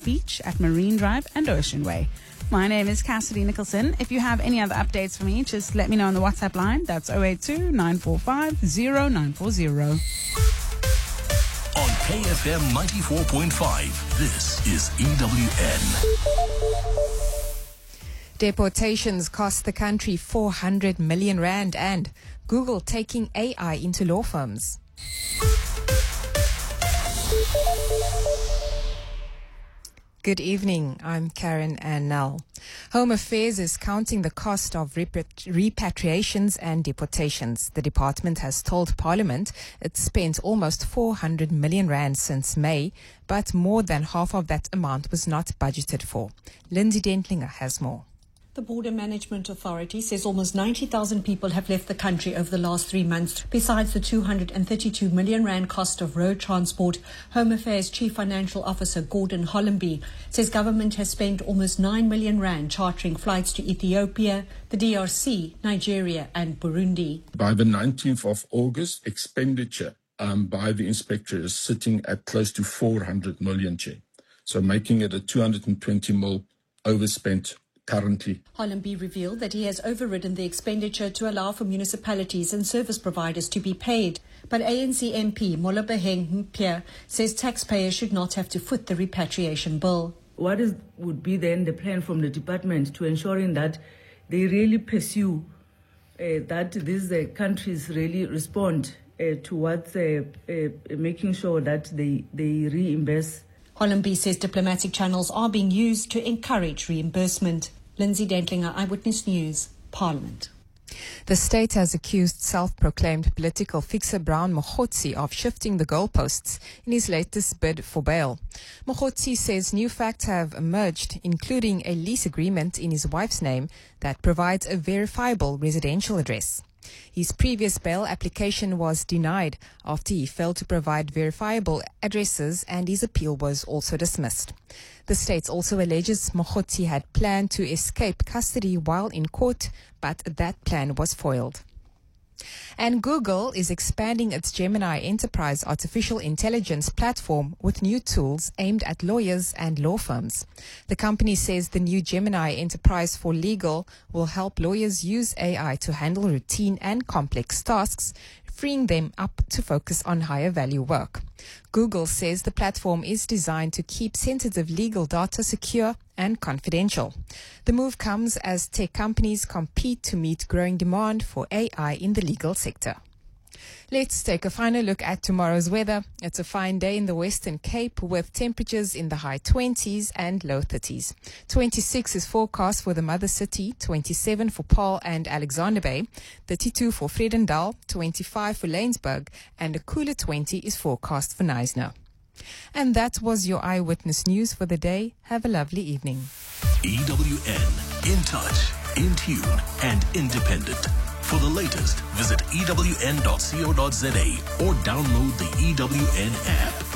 Beach, at Marine Drive and Ocean Way. My name is Cassidy Nicholson. If you have any other updates for me, just let me know on the WhatsApp line. That's 082-945-0940. On KFM 94.5, this is EWN. Deportations cost the country 400 million rand, and Google taking AI into law firms. Good evening, I'm Karen Annell. Home Affairs is counting the cost of repatriations and deportations. The department has told Parliament it spent almost 400 million rand since May, but more than half of that amount was not budgeted for. Lindsay Dentlinger has more. The Border Management Authority says almost 90,000 people have left the country over the last 3 months. Besides the 232 million rand cost of road transport, Home Affairs Chief Financial Officer Gordon Hollenby says government has spent almost 9 million rand chartering flights to Ethiopia, the DRC, Nigeria and Burundi. By the 19th of August, expenditure by the inspector is sitting at close to 400 million, so making it a 220 mil overspent currently. Hollenby revealed that he has overridden the expenditure to allow for municipalities and service providers to be paid. But ANC MP Molabeheng Mpia says taxpayers should not have to foot the repatriation bill. What would be then the plan from the department to ensuring that they really pursue that these countries really respond towards making sure that they reimburse? Hollenby says diplomatic channels are being used to encourage reimbursement. Lindsay Dentlinger, Eyewitness News, Parliament. The state has accused self-proclaimed political fixer Brown Mogotsi of shifting the goalposts in his latest bid for bail. Mogotsi says new facts have emerged, including a lease agreement in his wife's name that provides a verifiable residential address. His previous bail application was denied after he failed to provide verifiable addresses, and his appeal was also dismissed. The state also alleges Mogotsi had planned to escape custody while in court, but that plan was foiled. And Google is expanding its Gemini Enterprise artificial intelligence platform with new tools aimed at lawyers and law firms. The company says the new Gemini Enterprise for Legal will help lawyers use AI to handle routine and complex tasks, freeing them up to focus on higher value work. Google says the platform is designed to keep sensitive legal data secure and confidential. The move comes as tech companies compete to meet growing demand for AI in the legal sector. Let's take a final look at tomorrow's weather. It's a fine day in the Western Cape with temperatures in the high 20s and low 30s. 26 is forecast for the mother city, 27 for Paarl and Alexander Bay, 32 for Vredendal, 25 for Laingsburg, and a cooler 20 is forecast for Knysna. And that was your Eyewitness News for the day. Have a lovely evening. EWN, in touch, in tune, and independent. For the latest, visit ewn.co.za or download the EWN app.